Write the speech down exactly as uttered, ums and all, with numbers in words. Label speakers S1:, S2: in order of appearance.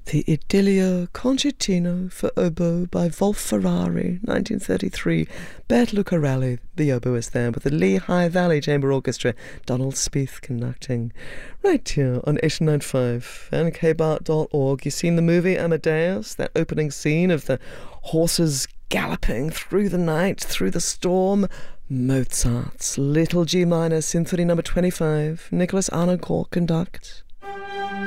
S1: The Idillio Concertino for Oboe by Wolf Ferrari, nineteen thirty-three. Bert Lucarelli, the oboist there, with the Lehigh Valley Chamber Orchestra, Donald Spieth conducting. Right here on eighty-nine point five, N K Bart dot org. You've seen the movie Amadeus, that opening scene of the horses galloping through the night, through the storm. Mozart's Little G Minor Symphony number twenty-five, Nicholas Arnoncourt conduct.